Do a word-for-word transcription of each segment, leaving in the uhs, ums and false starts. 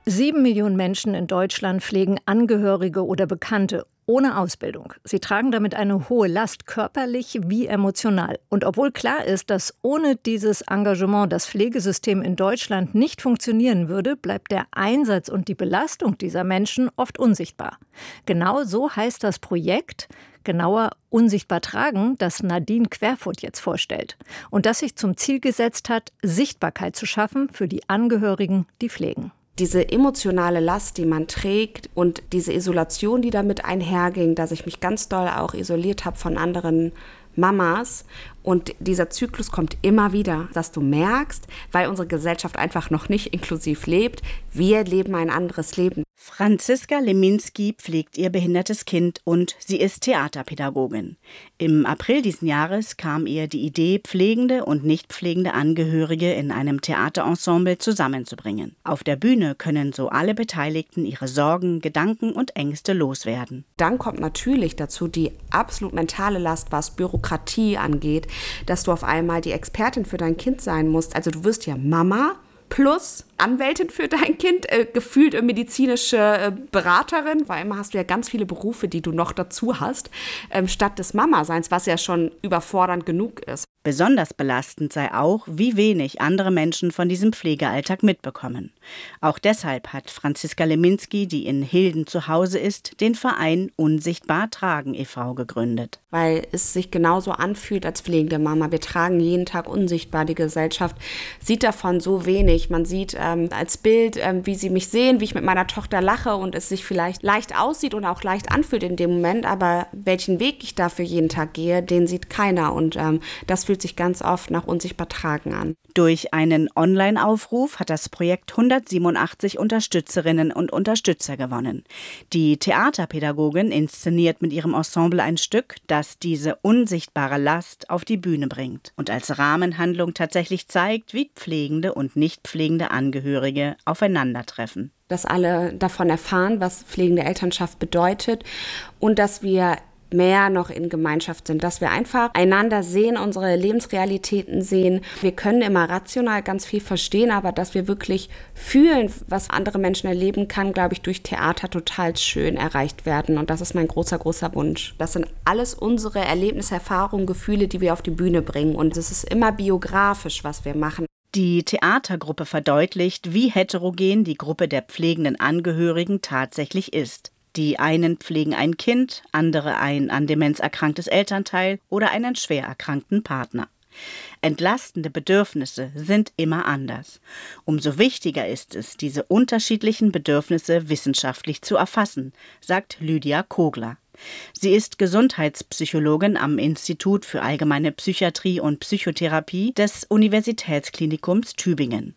Sieben Millionen Menschen in Deutschland pflegen Angehörige oder Bekannte ohne Ausbildung. Sie tragen damit eine hohe Last, körperlich wie emotional. Und obwohl klar ist, dass ohne dieses Engagement das Pflegesystem in Deutschland nicht funktionieren würde, bleibt der Einsatz und die Belastung dieser Menschen oft unsichtbar. Genau so heißt das Projekt, genauer unsichtbar tragen, das Nadine Querfurt jetzt vorstellt. Und das sich zum Ziel gesetzt hat, Sichtbarkeit zu schaffen für die Angehörigen, die pflegen. Diese emotionale Last, die man trägt und diese Isolation, die damit einherging, dass ich mich ganz doll auch isoliert habe von anderen Mamas. Und dieser Zyklus kommt immer wieder, dass du merkst, weil unsere Gesellschaft einfach noch nicht inklusiv lebt, wir leben ein anderes Leben. Franziska Leminski pflegt ihr behindertes Kind und sie ist Theaterpädagogin. Im April diesen Jahres kam ihr die Idee, pflegende und nicht pflegende Angehörige in einem Theaterensemble zusammenzubringen. Auf der Bühne können so alle Beteiligten ihre Sorgen, Gedanken und Ängste loswerden. Dann kommt natürlich dazu die absolut mentale Last, was Bürokratie angeht, dass du auf einmal die Expertin für dein Kind sein musst. Also du wirst ja Mama plus Anwältin für dein Kind, äh, gefühlt äh, medizinische äh, Beraterin, weil immer hast du ja ganz viele Berufe, die du noch dazu hast, ähm, statt des Mama-Seins, was ja schon überfordernd genug ist. Besonders belastend sei auch, wie wenig andere Menschen von diesem Pflegealltag mitbekommen. Auch deshalb hat Franziska Leminski, die in Hilden zu Hause ist, den Verein Unsichtbar Tragen e V gegründet. Weil es sich genauso anfühlt als pflegende Mama. Wir tragen jeden Tag unsichtbar. Die Gesellschaft sieht davon so wenig. Man sieht ähm, als Bild, ähm, wie sie mich sehen, wie ich mit meiner Tochter lache und es sich vielleicht leicht aussieht und auch leicht anfühlt in dem Moment. Aber welchen Weg ich dafür jeden Tag gehe, den sieht keiner. Und ähm, das fühlt sich ganz oft nach unsichtbar tragen an. Durch einen Online-Aufruf hat das Projekt hundertsiebenundachtzig Unterstützerinnen und Unterstützer gewonnen. Die Theaterpädagogin inszeniert mit ihrem Ensemble ein Stück, das diese unsichtbare Last auf die Bühne bringt und als Rahmenhandlung tatsächlich zeigt, wie pflegende und nicht pflegende Angehörige aufeinandertreffen. Dass alle davon erfahren, was pflegende Elternschaft bedeutet und dass wir mehr noch in Gemeinschaft sind, dass wir einfach einander sehen, unsere Lebensrealitäten sehen. Wir können immer rational ganz viel verstehen, aber dass wir wirklich fühlen, was andere Menschen erleben, kann, glaube ich, durch Theater total schön erreicht werden. Und das ist mein großer, großer Wunsch. Das sind alles unsere Erlebnisse, Erfahrungen, Gefühle, die wir auf die Bühne bringen. Und es ist immer biografisch, was wir machen. Die Theatergruppe verdeutlicht, wie heterogen die Gruppe der pflegenden Angehörigen tatsächlich ist. Die einen pflegen ein Kind, andere ein an Demenz erkranktes Elternteil oder einen schwer erkrankten Partner. Entlastende Bedürfnisse sind immer anders. Umso wichtiger ist es, diese unterschiedlichen Bedürfnisse wissenschaftlich zu erfassen, sagt Lydia Kogler. Sie ist Gesundheitspsychologin am Institut für Allgemeine Psychiatrie und Psychotherapie des Universitätsklinikums Tübingen.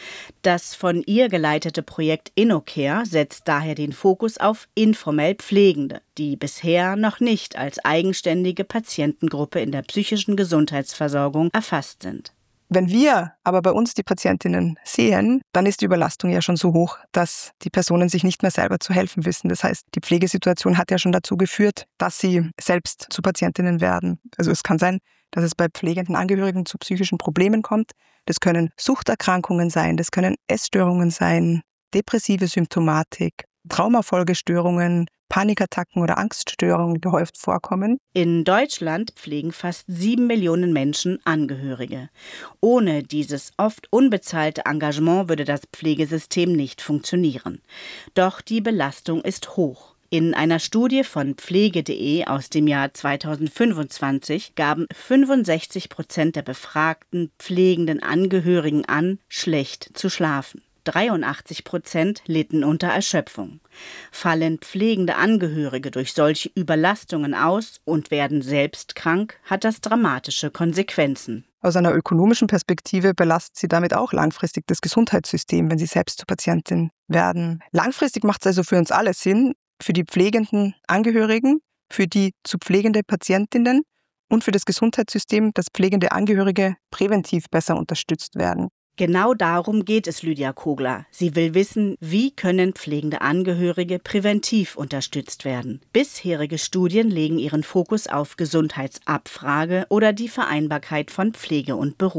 Das von ihr geleitete Projekt InnoCare setzt daher den Fokus auf informell Pflegende, die bisher noch nicht als eigenständige Patientengruppe in der psychischen Gesundheitsversorgung erfasst sind. Wenn wir aber bei uns die Patientinnen sehen, dann ist die Überlastung ja schon so hoch, dass die Personen sich nicht mehr selber zu helfen wissen. Das heißt, die Pflegesituation hat ja schon dazu geführt, dass sie selbst zu Patientinnen werden. Also es kann sein, dass es bei pflegenden Angehörigen zu psychischen Problemen kommt. Das können Suchterkrankungen sein, das können Essstörungen sein, depressive Symptomatik, Traumafolgestörungen, Panikattacken oder Angststörungen, die häufig vorkommen. In Deutschland pflegen fast sieben Millionen Menschen Angehörige. Ohne dieses oft unbezahlte Engagement würde das Pflegesystem nicht funktionieren. Doch die Belastung ist hoch. In einer Studie von pflege punkt de aus dem Jahr zweitausendfünfundzwanzig gaben fünfundsechzig Prozent der befragten pflegenden Angehörigen an, schlecht zu schlafen. dreiundachtzig Prozent litten unter Erschöpfung. Fallen pflegende Angehörige durch solche Überlastungen aus und werden selbst krank, hat das dramatische Konsequenzen. Aus einer ökonomischen Perspektive belastet sie damit auch langfristig das Gesundheitssystem, wenn sie selbst zur Patientin werden. Langfristig macht es also für uns alle Sinn, für die pflegenden Angehörigen, für die zu pflegende Patientinnen und für das Gesundheitssystem, dass pflegende Angehörige präventiv besser unterstützt werden. Genau darum geht es Lydia Kogler. Sie will wissen, wie können pflegende Angehörige präventiv unterstützt werden. Bisherige Studien legen ihren Fokus auf Gesundheitsabfrage oder die Vereinbarkeit von Pflege und Beruf.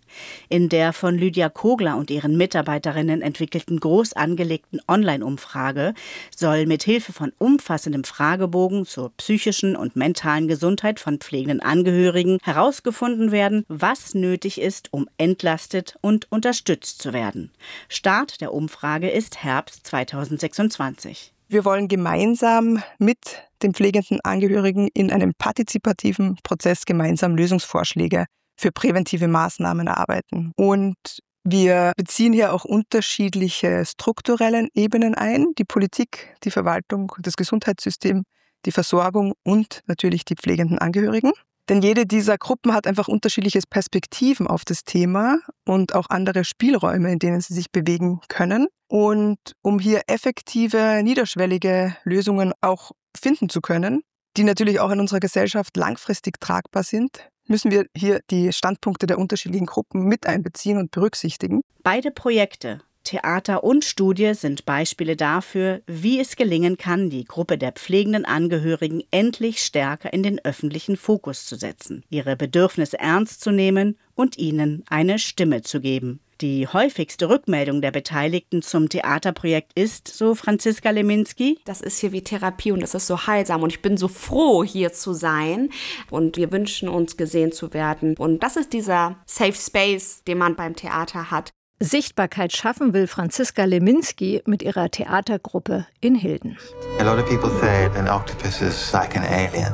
In der von Lydia Kogler und ihren Mitarbeiterinnen entwickelten groß angelegten Online-Umfrage soll mit Hilfe von umfassendem Fragebogen zur psychischen und mentalen Gesundheit von pflegenden Angehörigen herausgefunden werden, was nötig ist, um entlastet und unterstützt zu werden. Start der Umfrage ist Herbst zweitausendsechsundzwanzig. Wir wollen gemeinsam mit den pflegenden Angehörigen in einem partizipativen Prozess gemeinsam Lösungsvorschläge für präventive Maßnahmen erarbeiten. Und wir beziehen hier auch unterschiedliche strukturelle Ebenen ein, die Politik, die Verwaltung, das Gesundheitssystem, die Versorgung und natürlich die pflegenden Angehörigen. Denn jede dieser Gruppen hat einfach unterschiedliche Perspektiven auf das Thema und auch andere Spielräume, in denen sie sich bewegen können. Und um hier effektive, niederschwellige Lösungen auch finden zu können, die natürlich auch in unserer Gesellschaft langfristig tragbar sind, müssen wir hier die Standpunkte der unterschiedlichen Gruppen mit einbeziehen und berücksichtigen. Beide Projekte, Theater und Studie, sind Beispiele dafür, wie es gelingen kann, die Gruppe der pflegenden Angehörigen endlich stärker in den öffentlichen Fokus zu setzen, ihre Bedürfnisse ernst zu nehmen und ihnen eine Stimme zu geben. Die häufigste Rückmeldung der Beteiligten zum Theaterprojekt ist, so Franziska Leminski: Das ist hier wie Therapie und das ist so heilsam und ich bin so froh, hier zu sein und wir wünschen uns, gesehen zu werden. Und das ist dieser Safe Space, den man beim Theater hat. Sichtbarkeit schaffen will Franziska Leminski mit ihrer Theatergruppe in Hilden. A lot of people say an octopus is like an alien.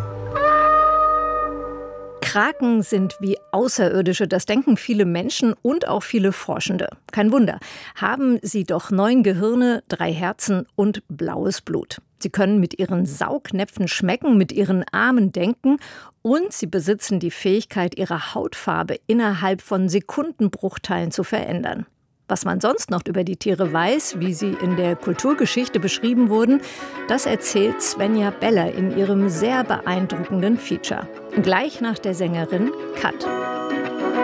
Kraken sind wie Außerirdische, das denken viele Menschen und auch viele Forschende. Kein Wunder, haben sie doch neun Gehirne, drei Herzen und blaues Blut. Sie können mit ihren Saugnäpfen schmecken, mit ihren Armen denken und sie besitzen die Fähigkeit, ihre Hautfarbe innerhalb von Sekundenbruchteilen zu verändern. Was man sonst noch über die Tiere weiß, wie sie in der Kulturgeschichte beschrieben wurden, das erzählt Svenja Beller in ihrem sehr beeindruckenden Feature. Gleich nach der Sängerin Kat.